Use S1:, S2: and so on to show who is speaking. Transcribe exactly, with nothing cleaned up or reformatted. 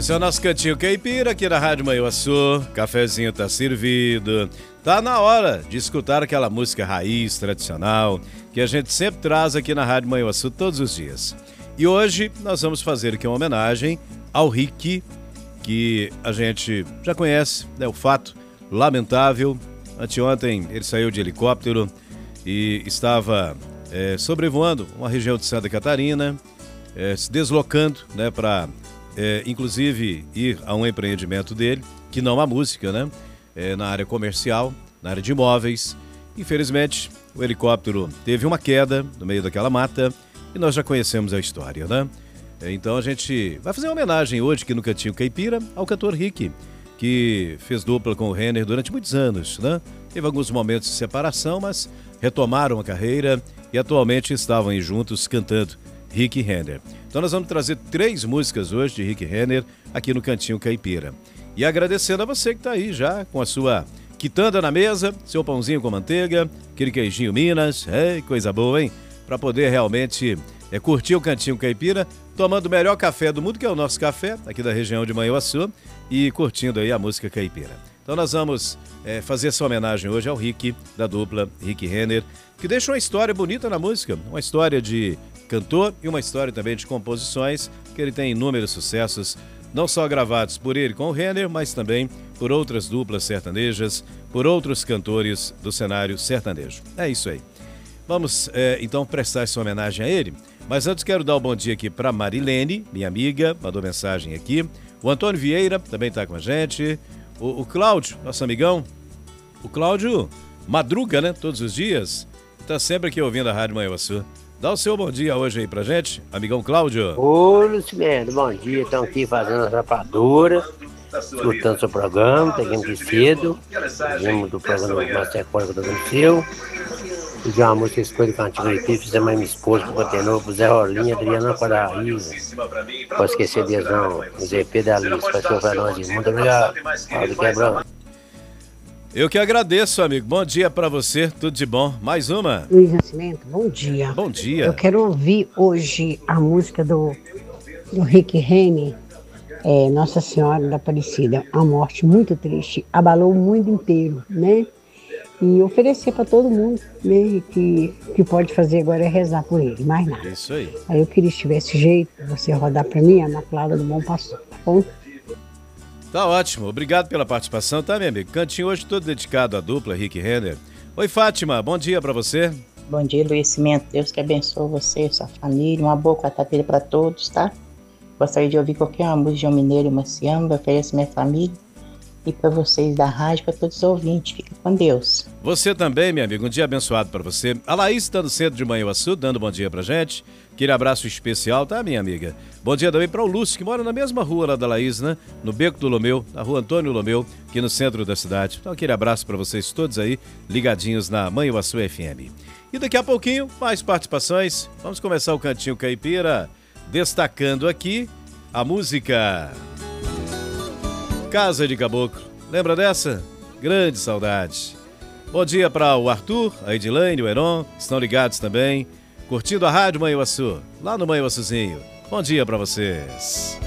S1: Esse é o nosso Cantinho Caipira aqui na Rádio Manhuaçu. Cafezinho tá servido. Tá na hora de escutar aquela música raiz, tradicional, que a gente sempre traz aqui na Rádio Manhuaçu todos os dias. E hoje nós vamos fazer aqui uma homenagem ao Rick, que a gente já conhece, né? O fato lamentável. Anteontem ele saiu de helicóptero e estava é, sobrevoando uma região de Santa Catarina, é, se deslocando, né, para é, inclusive ir a um empreendimento dele, que não a música, né? É, na área comercial, na área de imóveis. Infelizmente, o helicóptero teve uma queda no meio daquela mata e nós já conhecemos a história, né? É, então a gente vai fazer uma homenagem hoje aqui no Cantinho Caipira ao cantor Rick, que fez dupla com o Renner durante muitos anos, né? Teve alguns momentos de separação, mas retomaram a carreira e atualmente estavam aí juntos cantando Rick e Renner. Então nós vamos trazer três músicas hoje de Rick e Renner aqui no Cantinho Caipira. E agradecendo a você que está aí já com a sua quitanda na mesa, seu pãozinho com manteiga, aquele queijinho Minas, é, coisa boa, hein? Para poder realmente é, curtir o Cantinho Caipira, tomando o melhor café do mundo, que é o nosso café, aqui da região de Manhuaçu, e curtindo aí a música caipira. Então nós vamos é, fazer essa homenagem hoje ao Rick, da dupla Rick e Renner, que deixa uma história bonita na música, uma história de cantor e uma história também de composições, que ele tem inúmeros sucessos, não só gravados por ele com o Renner, mas também por outras duplas sertanejas, por outros cantores do cenário sertanejo. É isso aí. Vamos, é, então, prestar essa homenagem a ele. Mas antes quero dar um bom dia aqui para Marilene, minha amiga, mandou mensagem aqui. O Antônio Vieira também está com a gente. O, o Cláudio, nosso amigão. O Cláudio madruga, né? Todos os dias. Está sempre aqui ouvindo a Rádio Manhuaçu. Dá o seu bom dia hoje aí pra gente, amigão Cláudio.
S2: Ô, Luciano, bom dia. Estamos aqui fazendo a rapadura, escutando seu programa, pegando de cedo. Vimos do programa do Master Código do seu. Fiz uma música Escolha do Cantinho Caipira, fizemos mais minha esposa, pro Batenor, pro Zé Rolinha, Adriana Paraíso. Pode esquecer deles não, o Z P da Alice, pode ser pra nós. Muito obrigado. Pode quebrar.
S1: Eu que agradeço, amigo. Bom dia pra você, tudo de bom. Mais uma.
S3: Luiz Nascimento, bom dia.
S1: Bom dia.
S3: Eu quero ouvir hoje a música do, do Rick Renner, é, Nossa Senhora da Aparecida. A morte muito triste, abalou o mundo inteiro, né? E oferecer para todo mundo, né? Que que pode fazer agora é rezar por ele, mais nada.
S1: Isso aí.
S3: Aí eu queria, se tivesse jeito, você rodar para mim, a Imaculada do Bom Pastor, tá bom?
S1: Tá ótimo, obrigado pela participação, tá, meu amigo? Cantinho hoje todo dedicado à dupla Rick e Renner. Oi, Fátima, bom dia pra você.
S4: Bom dia, Luiz Cimento. Deus que abençoe você, sua família, uma boa quarta-feira pra todos, tá? Gostaria de ouvir qualquer uma música de um mineiro e uma samba, ofereço minha família e pra vocês da rádio, pra todos os ouvintes. Fica com Deus.
S1: Você também, meu amigo, um dia abençoado pra você. A Laís está no centro de Manhuaçu, dando bom dia pra gente. Aquele abraço especial, tá, minha amiga? Bom dia também para o Lúcio, que mora na mesma rua lá da Laís, né? No Beco do Lomeu, na rua Antônio Lomeu, aqui no centro da cidade. Então, aquele abraço para vocês todos aí, ligadinhos na Manhuaçu F M. E daqui a pouquinho, mais participações. Vamos começar o Cantinho Caipira, destacando aqui a música Casa de Caboclo. Lembra dessa? Grande saudade. Bom dia para o Arthur, a Edilane, o Heron, estão ligados também. Curtindo a Rádio Manhuaçu, lá no Manhuaçuzinho. Bom dia pra vocês.